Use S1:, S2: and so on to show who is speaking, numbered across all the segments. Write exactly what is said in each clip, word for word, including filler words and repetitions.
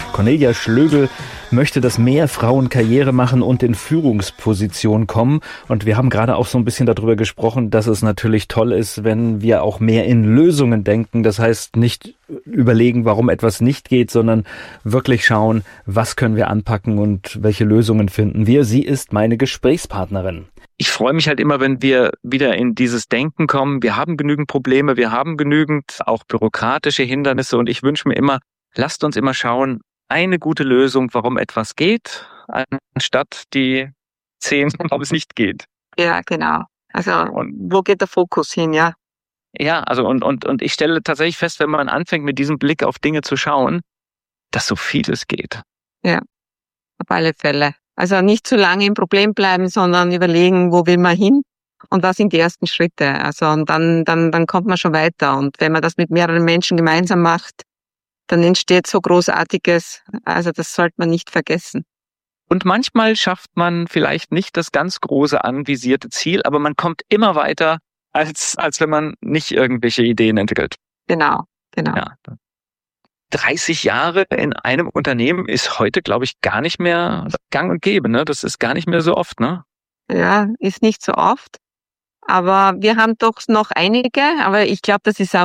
S1: Cornelia Schlögl möchte, dass mehr Frauen Karriere machen und in Führungspositionen kommen. Und wir haben gerade auch so ein bisschen darüber gesprochen, dass es natürlich toll ist, wenn wir auch mehr in Lösungen denken. Das heißt, nicht überlegen, warum etwas nicht geht, sondern wirklich schauen, was können wir anpacken und welche Lösungen finden wir. Sie ist meine Gesprächspartnerin.
S2: Ich freue mich halt immer, wenn wir wieder in dieses Denken kommen. Wir haben genügend Probleme, wir haben genügend auch bürokratische Hindernisse und ich wünsche mir immer, lasst uns immer schauen, eine gute Lösung, warum etwas geht, anstatt die zehn, warum es nicht geht.
S3: Ja, genau. Also und, wo geht der Fokus hin, ja?
S2: Ja, also und, und, und ich stelle tatsächlich fest, wenn man anfängt, mit diesem Blick auf Dinge zu schauen, dass so vieles geht.
S3: Ja, auf alle Fälle. Also nicht zu lange im Problem bleiben, sondern überlegen, wo will man hin und was sind die ersten Schritte. Also und dann, dann, dann kommt man schon weiter. Und wenn man das mit mehreren Menschen gemeinsam macht, dann entsteht so Großartiges. Also das sollte man nicht vergessen.
S2: Und manchmal schafft man vielleicht nicht das ganz große anvisierte Ziel, aber man kommt immer weiter, als, als wenn man nicht irgendwelche Ideen entwickelt.
S3: Genau, genau.
S2: Ja. dreißig Jahre in einem Unternehmen ist heute, glaube ich, gar nicht mehr gang und gäbe, ne? Das ist gar nicht mehr so oft, ne?
S3: Ja, ist nicht so oft. Aber wir haben doch noch einige, aber ich glaube, das ist auch,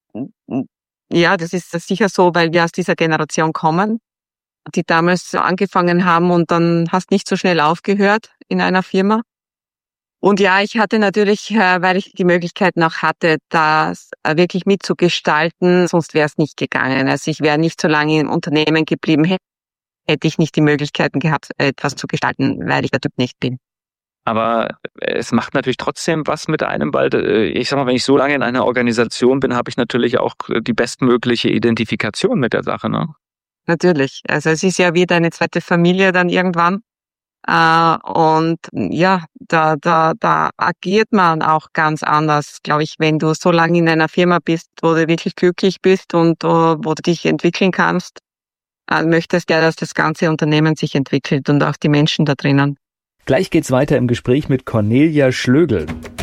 S3: ja, das ist sicher so, weil wir aus dieser Generation kommen, die damals so angefangen haben und dann hast nicht so schnell aufgehört in einer Firma. Und ja, ich hatte natürlich, weil ich die Möglichkeit noch hatte, das wirklich mitzugestalten, sonst wäre es nicht gegangen. Also ich wäre nicht so lange im Unternehmen geblieben, hätte ich nicht die Möglichkeiten gehabt, etwas zu gestalten, weil ich der Typ nicht bin.
S2: Aber es macht natürlich trotzdem was mit einem, weil ich sag mal, wenn ich so lange in einer Organisation bin, habe ich natürlich auch die bestmögliche Identifikation mit der Sache, ne?
S3: Natürlich. Also es ist ja wie deine zweite Familie dann irgendwann. Uh, und ja, da, da, da agiert man auch ganz anders, glaube ich, wenn du so lange in einer Firma bist, wo du wirklich glücklich bist und uh, wo du dich entwickeln kannst, uh, möchtest ja, dass das ganze Unternehmen sich entwickelt und auch die Menschen da drinnen.
S1: Gleich geht's weiter im Gespräch mit Cornelia Schlögl.